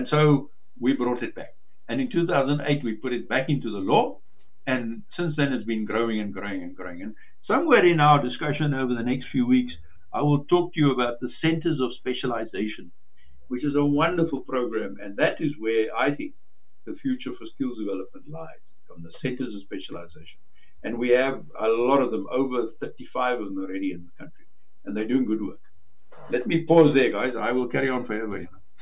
And so we brought it back. And in 2008, we put it back into the law. And since then, it's been growing and growing and growing. And somewhere in our discussion over the next few weeks, I will talk to you about the Centers of Specialization, which is a wonderful program. And that is where I think the future for skills development lies, from the Centers of Specialization. And we have a lot of them, over 35 of them already in the country. And they're doing good work. Let me pause there, guys. I will carry on forever.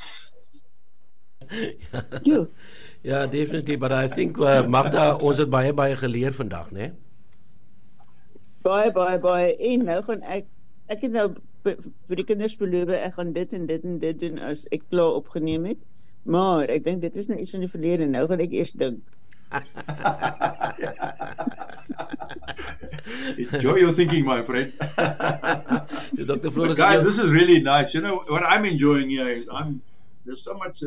Ja, definitely, but I think Magda, ons het baie geleer vandag, né? Baie. En nou gaan ek het nou vir die kinders beloof, ek gaan dit en dit doen as ek klaar opgeneem het. Maar ek dink dit is nou iets van die verlede. Nou gaan ek eers dink. Enjoy your thinking, my friend. So Dr. Floris, guys, this is really nice. You know what I'm enjoying here is there's so much.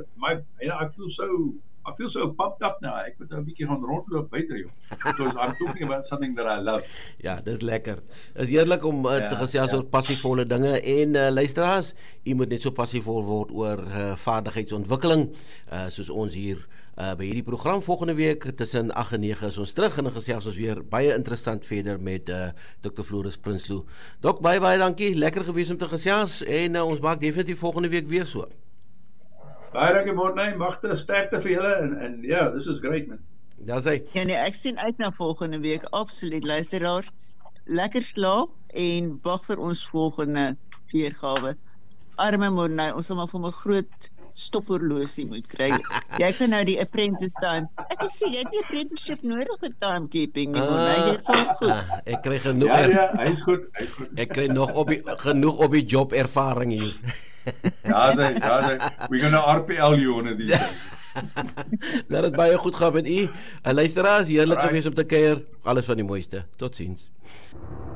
I feel so pumped up now. Ek moet 'n bietjie gaan rondloop buite, joh. Because I'm talking about something that I love. Ja, dis lekker. Is heerlik om te gesels oor passievolle dinge en luisteraars, u moet net so passievol word oor vaardigheidsontwikkeling, soos ons hier by hierdie program. Volgende week tussen 8 en 9 is ons terug en dan gesels ons weer baie interessant verder met Dr. Floris Prinsloo. Dok, baie dankie. Lekker gewees om te gesels en ons maak definitief volgende week weer so. Baie dankie, Morney. Magte, sterkte vir julle en ja, this is great, man. Daar's hy. Ja nee, ek sien uit na volgende week. Absoluut, luisteraars. Lekker slaap en wag vir ons volgende weergawe. Arme Morney, ons sal maar vir 'n groot stopperlosie moet kry. Jy kan nou die apprentice time. Ek wil sê jy het die apprenticeship nodig vir timekeeping, Morney. Dit voel goed. Ek kry genoeg. Ja, hy is goed. Ek kry nog genoeg op die job ervaring hier. Ja, we're going to RPL you one of these days. Dat het baie goed gaan met u. Luisteraars, heerlik gewees om te kuier. Alles van die mooiste. Totsiens.